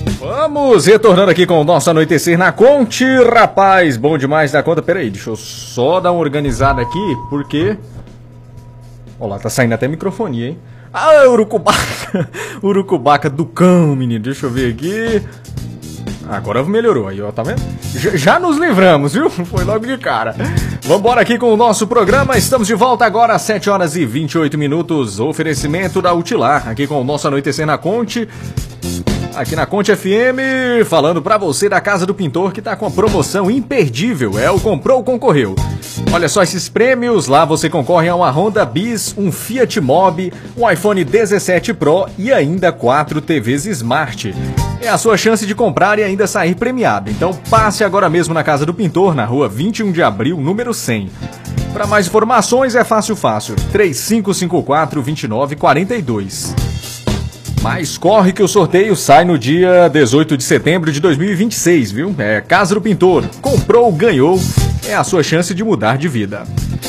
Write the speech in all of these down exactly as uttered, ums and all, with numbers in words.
Vamos retornando aqui com o nosso Anoitecer na Conte, rapaz, bom demais da conta. Pera aí, deixa eu só dar uma organizada aqui, porque... Olha lá, tá saindo até microfonia, hein? Ah, urucubaca, urucubaca do cão, menino, deixa eu ver aqui... Agora melhorou aí, ó, tá vendo? Já, já nos livramos, viu? Foi logo de cara. Vambora aqui com o nosso programa. Estamos de volta agora às sete horas e vinte e oito minutos. Oferecimento da Utilar, aqui com o nosso Anoitecer na Conte. Aqui na Conte F M, falando pra você da Casa do Pintor, que tá com a promoção imperdível. É o Comprou, Concorreu. Olha só esses prêmios, lá você concorre a uma Honda Bis, um Fiat Mobi, um iPhone dezessete Pro e ainda quatro T Vs Smart. É a sua chance de comprar e ainda sair premiado. Então passe agora mesmo na Casa do Pintor, na rua vinte e um de abril, número cem. Para mais informações é fácil fácil, três cinco cinco quatro, dois nove quatro dois. Mas corre que o sorteio sai no dia dezoito de setembro de dois mil e vinte e seis, viu? É Casa do Pintor, comprou, ganhou, é a sua chance de mudar de vida.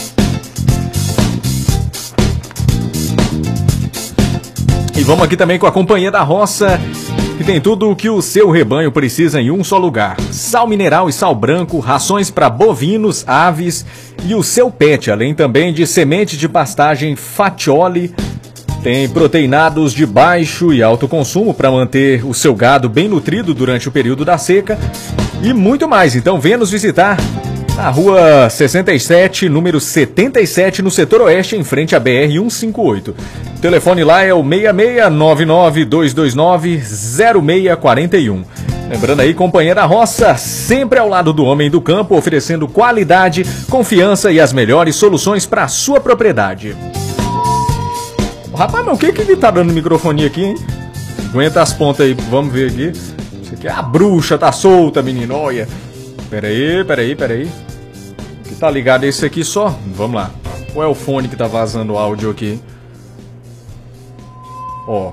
E vamos aqui também com a Companhia da Roça, que tem tudo o que o seu rebanho precisa em um só lugar. Sal mineral e sal branco, rações para bovinos, aves e o seu pet, além também de semente de pastagem Fatioli. Tem proteinados de baixo e alto consumo para manter o seu gado bem nutrido durante o período da seca e muito mais. Então venha nos visitar na rua sessenta e sete, número setenta e sete, no setor oeste, em frente à B R cento e cinquenta e oito. O telefone lá é o seis seis nove nove dois dois nove zero seis quatro um. Lembrando aí, Companhia da Roça, sempre ao lado do homem do campo, oferecendo qualidade, confiança e as melhores soluções para a sua propriedade. Rapaz, mas o que que tá dando microfonia aqui, hein? Aguenta as pontas aí, vamos ver aqui. Isso aqui é a bruxa, tá solta, menino, olha. Pera aí, pera aí, pera aí. O que tá ligado é esse aqui só? Vamos lá. Qual é o fone que tá vazando o áudio aqui? Ó.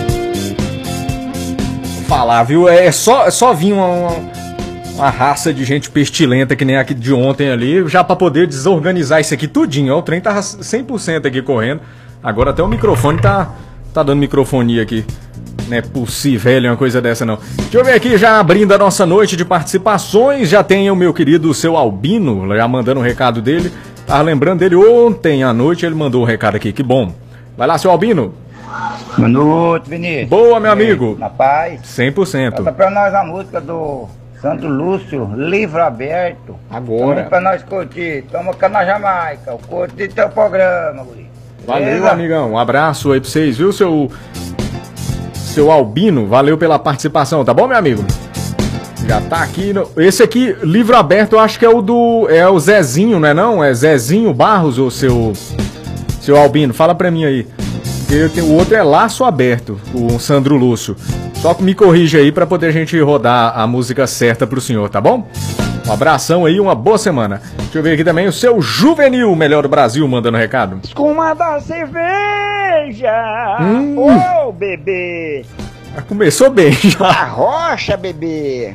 Vou falar, viu? É só, é só vir uma, uma, uma raça de gente pestilenta que nem aqui de ontem ali, já pra poder desorganizar isso aqui tudinho, ó. O trem tá cem por cento aqui correndo. Agora até o microfone tá, tá dando microfonia aqui. Não é possível uma coisa dessa não. Deixa eu ver aqui, já abrindo a nossa noite de participações. Já tem o meu querido seu Albino, já mandando um recado dele. Tava lembrando dele ontem à noite, ele mandou um recado aqui, que bom. Vai lá, seu Albino. Boa noite, Vinícius. Boa, meu amigo. Na paz. cem por cento. Canta pra nós a música do Santo Lúcio, Livro Aberto. Agora. Tamo pra nós curtir. Toma cá na Jamaica, o curtir teu programa, guri. Valeu, Beleza? amigão. Um abraço aí pra vocês, viu, seu... Seu Albino, valeu pela participação, tá bom, meu amigo? Já tá aqui, no... esse aqui, Livro Aberto, eu acho que é o do... É o Zezinho, não é não? É Zezinho Barros, ou seu... Seu Albino, fala pra mim aí. Eu tenho... O outro é Laço Aberto, o Sandro Lúcio. Só que me corrija aí pra poder a gente rodar a música certa pro senhor, tá bom? Um abração aí, uma boa semana. Deixa eu ver aqui também o seu Juvenil, melhor do Brasil, mandando recado. Escuma da cerveja! Hum. Ô, bebê! Já começou bem, já. A rocha, bebê!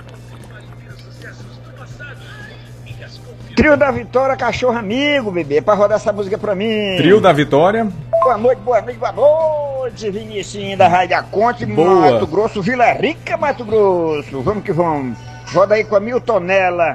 Trio da Vitória, cachorro amigo, bebê, pra rodar essa música pra mim. Trio da Vitória. Boa noite, boa noite, boa noite, Vinicinho da Rádio da Conte, Boa. Mato Grosso, Vila Rica, Mato Grosso. Vamos que vamos. Roda aí com a Miltonella.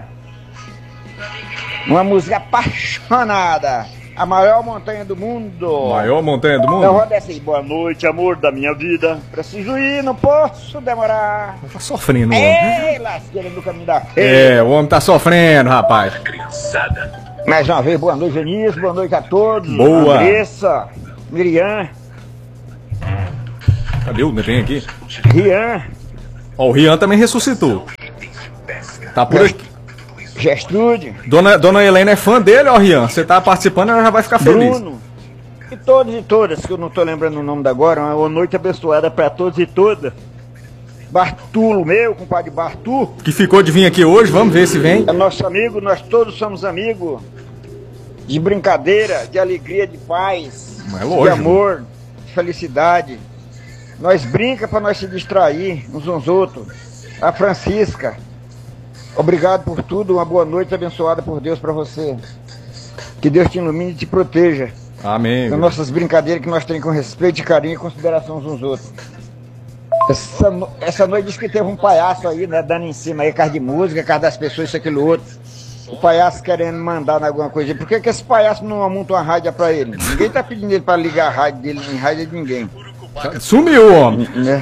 Uma música apaixonada. A maior montanha do mundo. Maior montanha do mundo? Então roda assim. Boa noite, amor da minha vida. Preciso ir, não posso demorar. Tá sofrendo, o homem. Ei, lasqueira do caminho da É, o homem tá sofrendo, rapaz. Mais uma vez, boa noite, Vinícius. Boa noite a todos. Boa. Andressa, Miriam, Cadê o Netem aqui? Rian, Ó, o Rian também ressuscitou. Tá por aqui. Gestrude, Dona, Dona Helena é fã dele, ó, Rian. Você tá participando, ela já vai ficar feliz. Bruno e todos e todas, que eu não tô lembrando o nome da agora. Uma noite abençoada pra todos e todas. Bartulo, meu compadre Bartu, Que ficou de vir aqui hoje, vamos ver se vem. é nosso amigo. Nós todos somos amigos. De brincadeira, de alegria, de paz, Mas é de lógico. amor, de felicidade. Nós brinca pra nós se distrair uns aos outros. A Francisca, obrigado por tudo. Uma boa noite abençoada por Deus pra você. Que Deus te ilumine e te proteja. Amém. Das nossas brincadeiras que nós temos com respeito, carinho e consideração uns aos outros. Essa, no- essa noite disse que teve um palhaço aí, né, dando em cima aí, casa de música, casa das pessoas, isso, aquilo, outro. O palhaço querendo mandar em alguma coisa. Por que, que esse palhaço não monta uma rádio pra ele? Ninguém tá pedindo ele pra ligar a rádio dele em rádio de ninguém. Sumiu o homem. Né?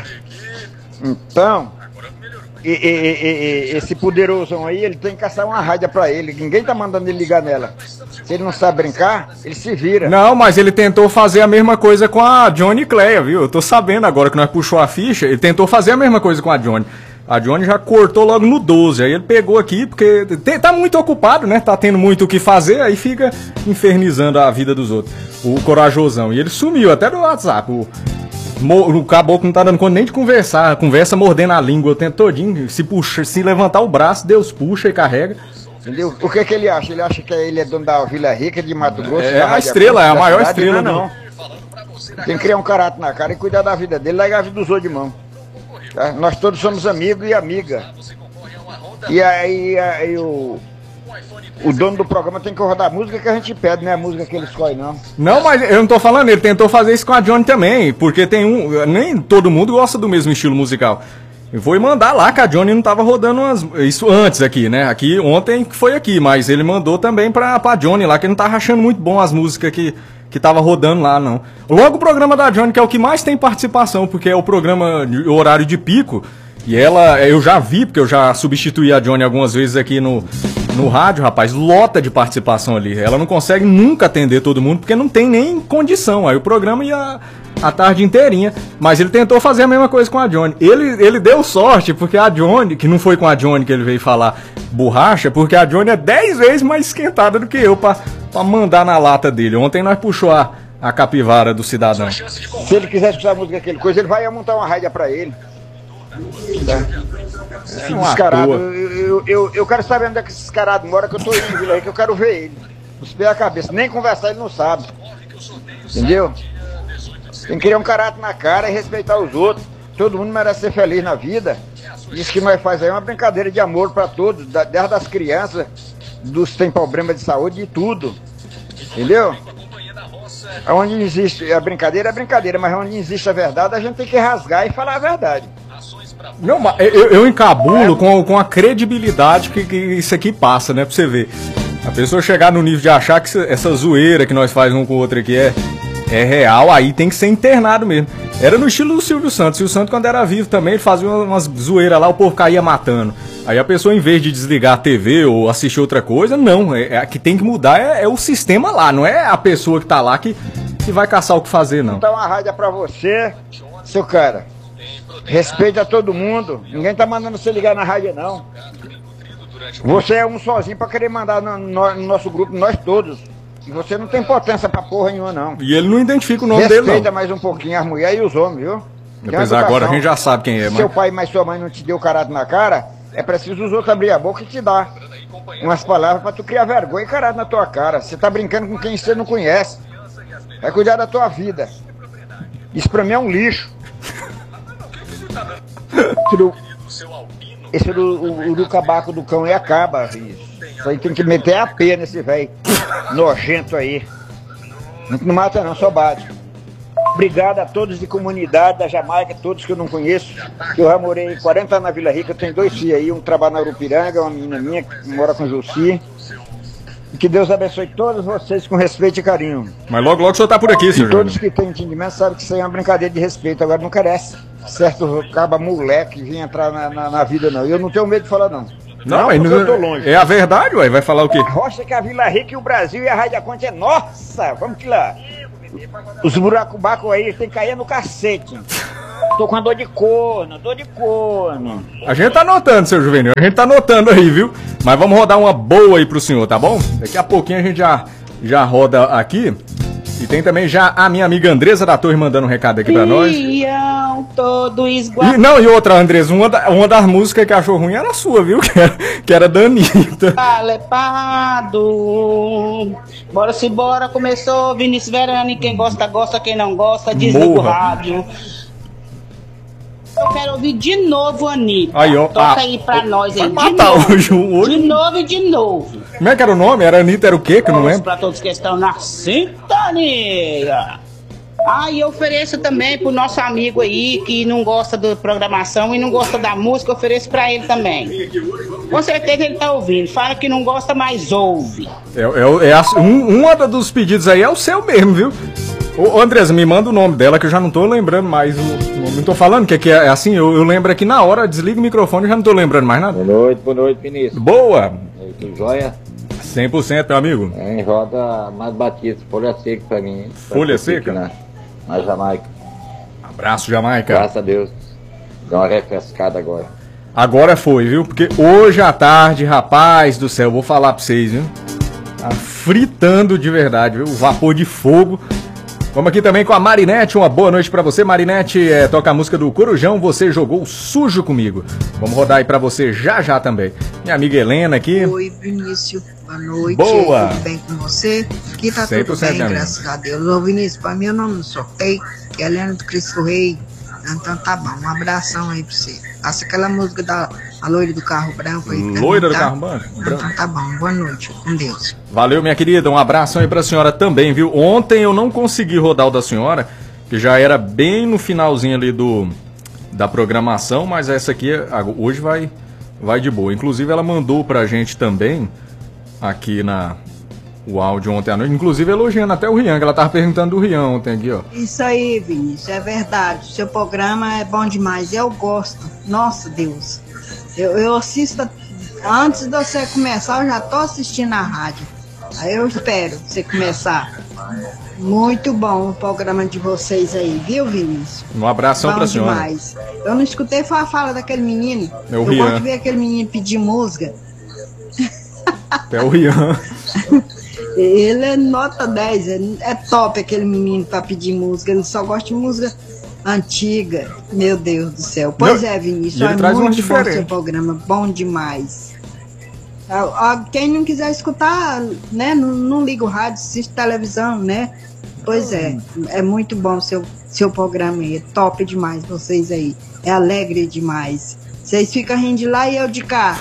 Então, e, e- e- e- esse poderosão aí, ele tem que caçar uma rádio pra ele. Ninguém tá mandando ele ligar nela. Se ele não sabe brincar, ele se vira. Não, mas ele tentou fazer a mesma coisa com a Johnny Cleia, viu? Eu tô sabendo agora que nós puxou a ficha, ele tentou fazer a mesma coisa com a Johnny. A Johnny já cortou logo no doze, aí ele pegou aqui, porque te- tá muito ocupado, né? Tá tendo muito o que fazer, aí fica infernizando a vida dos outros. O corajosão. E ele sumiu até do WhatsApp. O, mo- o caboclo não tá dando conta nem de conversar. Conversa mordendo a língua o tempo todinho. Se, puxa, se levantar o braço, Deus puxa e carrega. Entendeu? O que que ele acha? Ele acha que ele é dono da Vila Rica de Mato Grosso? É da a Rádio estrela, Afonso, é a da maior cidade? estrela Não, do- não. Tem que criar um caráter na cara e cuidar da vida dele, largar a vida dos outros de mão. Tá? Nós todos somos amigos e amiga. E aí, aí o, o dono do programa tem que rodar a música que a gente pede, não é a música que ele escolhe, não. Não, mas eu não tô falando, ele tentou fazer isso com a Johnny também, porque tem um. Nem todo mundo gosta do mesmo estilo musical. Eu vou mandar lá que a Johnny não tava rodando umas, isso antes aqui, né? Aqui ontem que foi aqui, mas ele mandou também pra, pra Johnny lá, que ele não tava achando muito bom as músicas que, que tava rodando lá, não. Logo o programa da Johnny, que é o que mais tem participação, porque é o programa, de- o horário de pico. E ela, eu já vi, porque eu já substituí a Johnny algumas vezes aqui no, no rádio, rapaz, lota de participação ali. Ela não consegue nunca atender todo mundo, porque não tem nem condição. Aí o programa ia a tarde inteirinha, mas ele tentou fazer a mesma coisa com a Johnny. Ele, ele deu sorte, porque a Johnny, que não foi com a Johnny que ele veio falar borracha, porque a Johnny é dez vezes mais esquentada do que eu pra, pra mandar na lata dele. Ontem nós puxou a, a capivara do cidadão. Se ele quiser escutar a música aquele coisa, ele vai montar uma rádio pra ele. Tá? Esse um descarado, ator. eu, eu, eu, eu quero saber onde é que esse descarado mora, que eu tô indo em Vila Rica, eu quero ver ele. Os pés a cabeça, nem conversar ele não sabe. Entendeu? Tem que criar um caráter na cara e respeitar os outros. Todo mundo merece ser feliz na vida. Isso que nós faz aí é uma brincadeira de amor pra todos, da- desde as crianças, dos que têm problema de saúde e tudo. Entendeu? Onde existe a brincadeira, é brincadeira, mas onde existe a verdade, a gente tem que rasgar e falar a verdade. Não, mas eu, eu encabulo com, com a credibilidade que, que isso aqui passa, né? Pra você ver. A pessoa chegar no nível de achar que essa- essa zoeira que nós faz um com o outro aqui é, é real, aí tem que ser internado mesmo. Era no estilo do Silvio Santos. O Silvio Santos, quando era vivo também, ele fazia umas zoeiras lá, o povo caía matando. Aí a pessoa, em vez de desligar a T V ou assistir outra coisa, não. É, é, que tem que mudar é, é o sistema lá, não é a pessoa que tá lá que, que vai caçar o que fazer, não. Então a rádio é pra você, seu cara. Respeita todo mundo. Ninguém tá mandando você ligar na rádio, não. Você é um sozinho pra querer mandar no, no- no nosso grupo, nós todos. E você não tem potência pra porra nenhuma, não. E ele não identifica o nome dele, Respeita não. mais um pouquinho as mulheres e os homens, viu? Tem Apesar educação. agora a gente já sabe quem é, Se seu mas... pai mais sua mãe não te deu caráter na cara, é preciso os outros abrir a boca e te dar umas palavras pra tu criar vergonha e caráter na tua cara. Você tá brincando com quem você não conhece. Vai cuidar da tua vida. Isso pra mim é um lixo. Esse do, esse do, o, o do cabaco do cão aí acaba. Isso. Isso aí tem que meter a pena nesse velho nojento aí. Não, não mata não, só bate. Obrigado a todos de comunidade da Jamaica, todos que eu não conheço. Que eu já morei quarenta anos na Vila Rica, eu tenho dois filhos aí, um trabalha na Urupiranga, uma menina minha que mora com o Jussi. E que Deus abençoe todos vocês com respeito e carinho. Mas logo, logo o senhor tá por aqui, E senhor todos Júnior. que têm entendimento sabem que isso aí é uma brincadeira de respeito. Agora não carece certo caba moleque vir entrar na, na, na vida, não. E eu não tenho medo de falar, não. Não, mas porque não- eu tô longe. é a verdade, ué. Vai falar o quê? A rocha que é a Vila Rica e o Brasil e a Rádio Conte é nossa! Vamos que lá. Os buracubacos aí tem que cair no cacete. Tô com a dor de corno, dor de corno. A gente tá anotando, seu Juvenil. A gente tá anotando aí, viu? Mas vamos rodar uma boa aí pro senhor, tá bom? Daqui a pouquinho a gente já, já roda aqui. E tem também já a minha amiga Andresa da Torre mandando um recado aqui pra nós. Iam todo E, esguardado. não, e outra, Andresa, uma, da- uma das músicas que achou ruim era a sua, viu? Que era, que era da Anitta. Lepado. Bora se bora, começou Vinícius Verani. Quem gosta, gosta, quem não gosta, desliga o Morra. rádio. Eu quero ouvir de novo, Anitta. Aí, ó. Toca Ah, aí pra nós vai aí, de matar novo. hoje um olho. De novo e de novo. Como é que era o nome? Era Anitta, era o quê? Que eu não Vamos lembro. pra todos que estão na sintonia. Ah, e eu ofereço também pro nosso amigo aí que não gosta da programação e não gosta da música, eu ofereço pra ele também. Com certeza ele tá ouvindo. Fala que não gosta, mas ouve. É, é, é a, um, uma dos pedidos aí é o seu mesmo, viu? Ô, Andresa, me manda o nome dela que eu já não tô lembrando mais o nome. Não tô falando que, é, que é assim, eu, eu lembro aqui na hora, desliga o microfone e já não tô lembrando mais nada. Boa noite, boa noite, Vinícius. Boa! Tudo jóia? cem por cento, meu amigo. É, em roda mais batista, folha seca pra mim. Pra folha seca? Na, na Jamaica. Abraço, Jamaica. Graças a Deus. Deu uma refrescada agora. Agora foi, viu? Porque hoje à tarde, rapaz do céu, vou falar pra vocês, viu? Tá fritando de verdade, viu? O vapor de fogo. Vamos aqui também com a Marinete, uma boa noite pra você. Marinete, é, toca a música do Corujão, Você Jogou Sujo Comigo. Vamos rodar aí pra você já já também. Minha amiga Helena aqui. Oi, Vinícius, boa noite. Boa. Tudo bem com você? Aqui tá cem por cento tudo bem, graças a Deus. Ô, Vinícius, pra mim eu não me sorteio, que é Helena do Cristo Rei. Então tá bom, um abração aí pra você. Passa aquela música da a loira do carro branco aí. Loira do tá? carro branco? Então tá bom, boa noite, com Deus. Valeu, minha querida, um abração aí pra senhora também, viu? Ontem eu não consegui rodar o da senhora, que já era bem no finalzinho ali do da programação, mas essa aqui hoje vai, vai de boa. Inclusive ela mandou pra gente também, aqui na... o áudio ontem à noite, inclusive elogiando até o Rian, que ela tava perguntando do Rian ontem aqui, ó. Isso aí, Vinícius, é verdade. O seu programa é bom demais, eu gosto. Nossa, Deus. Eu, eu assisto, antes de você começar, eu já tô assistindo a rádio. Aí eu espero você começar. Muito bom o programa de vocês aí, viu, Vinícius? Um abração bom pra senhora. Demais. Eu não escutei foi a fala daquele menino. É o eu Rian. gosto de ver aquele menino pedir música. É o Rian. Ele é nota dez, é, é top aquele menino pra pedir música. Ele só gosta de música antiga. Meu Deus do céu. Pois Não, é, Vinícius, e ele é traz umas muito bom diferentes. seu programa, bom demais. Ah, ah, Quem não quiser escutar, né, não, não liga o rádio, assiste televisão, né? Pois é, é muito bom seu, seu programa aí, é top demais vocês aí. É alegre demais. Vocês ficam rindo de lá e eu de cá.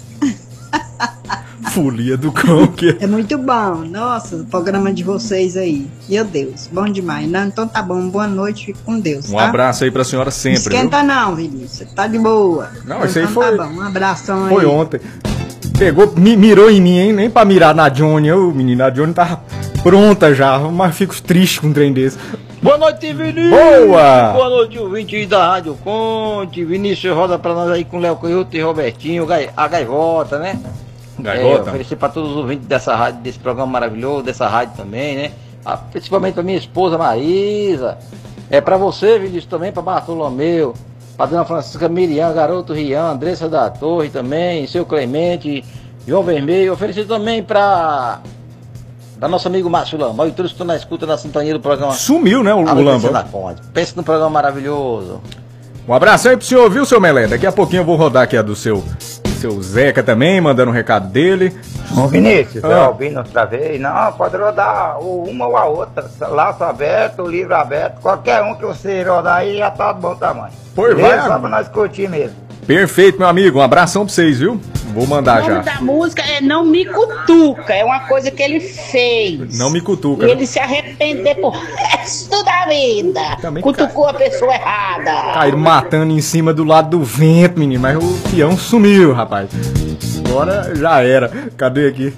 Folia do cão que É muito bom, nossa, o programa de vocês aí. Meu Deus, bom demais. Não, então tá bom, boa noite, fique com Deus. Um tá? abraço aí pra senhora sempre, Não esquenta viu? não, Vinícius, tá de boa. Não, então, isso aí então foi- Tá bom, um abração Foi aí. ontem. Pegou, mi- mirou em mim, hein? Nem pra mirar na Johnny. Eu, menina, a Johnny tava pronta já, mas fico triste com um trem desse. Boa noite, Vinícius! Boa! Boa noite, ouvinte da Rádio Conte. Vinícius roda pra nós aí com Léo Coyote e Robertinho, Gai- a Gaivota, né? É, Gaivota? oferecer pra todos os ouvintes dessa rádio, desse programa maravilhoso, dessa rádio também, né? Ah, principalmente pra minha esposa Marisa. É pra você, Vinícius, também, pra Bartolomeu, pra Dona Francisca Miriam, Garoto Rian, Andressa da Torre também, seu Clemente, João Vermelho. Oferecer também pra... da nosso amigo Márcio Lamba. E todos que estão na escuta, na sintonia do programa. Sumiu, né, o, o Amanhecer na Lamba? Conte. Pensa num programa maravilhoso. Um abraço aí pro senhor, viu, seu Melé? Daqui a pouquinho eu vou rodar aqui a do seu, seu Zeca também, mandando um recado dele. Ô Vinícius, Ah. é ouvindo outra vez? Não, pode rodar ou uma ou a outra. Laço aberto, livro aberto, qualquer um que você rodar aí já tá de bom tamanho. Pois Beleza? vai. Só pra nós curtir mesmo. Perfeito, meu amigo. Um abração pra vocês, viu? Vou O mandar nome já. da música é Não Me Cutuca, é uma coisa que ele fez. Não me cutuca. E ele se arrepender pro resto da vida. Também Cutucou a pessoa errada. Caíram matando em cima do lado do vento, menino. Mas o peão sumiu, rapaz. Agora já era. Cadê aqui?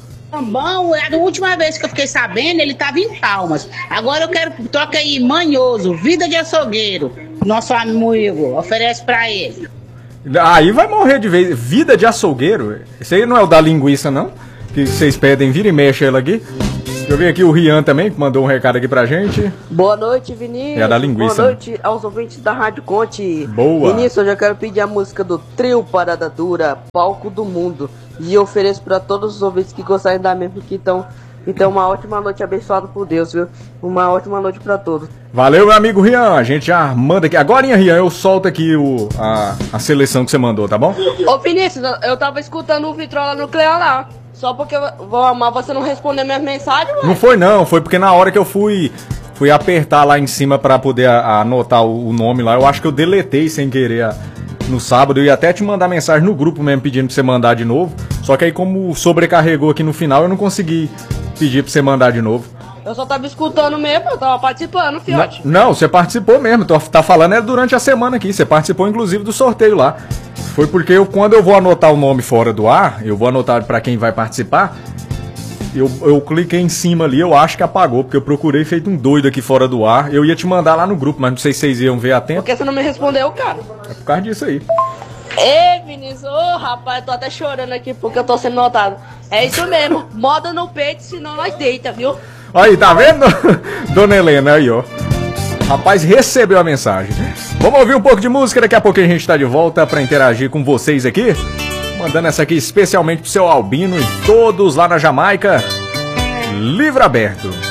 Bom, a última vez que eu fiquei sabendo, ele tava em Palmas. Agora eu quero, toca aí, Manhoso, Vida de Açougueiro. Nosso amigo, oferece pra ele. Aí vai morrer de vez. Vida de açougueiro? Esse aí não é o da linguiça, não? Que vocês pedem, vira e mexe ela aqui. Deixa eu ver aqui o Rian também, que mandou um recado aqui pra gente. Boa noite, Vinícius. É a da linguiça, Boa noite aos ouvintes da Rádio Conte. Boa. Vinícius, eu já quero pedir a música do Trio Parada Dura, Palco do Mundo. E eu ofereço para todos os ouvintes que gostarem da mesma, que então, então uma ótima noite abençoada por Deus, viu? Uma ótima noite para todos. Valeu, meu amigo Rian. A gente já manda aqui. Agora, Rian, eu solto aqui o, a, a seleção que você mandou, tá bom? Ô, Vinícius, eu tava escutando o Vitrola Nuclear lá. Só porque eu vou amar você não responder minhas mensagens, Não mano. foi não, foi porque na hora que eu fui fui apertar lá em cima pra poder a- a anotar o, o nome lá, eu acho que eu deletei sem querer a- no sábado. Eu ia até te mandar mensagem no grupo mesmo pedindo pra você mandar de novo. Só que aí como sobrecarregou aqui no final, eu não consegui pedir pra você mandar de novo. Eu só tava escutando mesmo, eu tava participando, fiote. Não, não, você participou mesmo. Tô, tá falando é durante a semana aqui. Você participou, inclusive, do sorteio lá. Foi porque eu, quando eu vou anotar o nome fora do ar, eu vou anotar pra quem vai participar. Eu, eu cliquei em cima ali, eu acho que apagou, porque eu procurei feito um doido aqui fora do ar. Eu ia te mandar lá no grupo, mas não sei se vocês iam ver a tempo. Por que você não me respondeu, cara? É por causa disso aí. Ei, Vinícius, ô rapaz, eu tô até chorando aqui porque eu tô sendo notado. É isso mesmo, moda no peito, senão nós deita, viu? Aí, tá vendo? Dona Helena, aí, ó. Rapaz, recebeu a mensagem. Vamos ouvir um pouco de música, daqui a pouquinho a gente tá de volta pra interagir com vocês aqui. Mandando essa aqui especialmente pro seu Albino e todos lá na Jamaica. Livro aberto.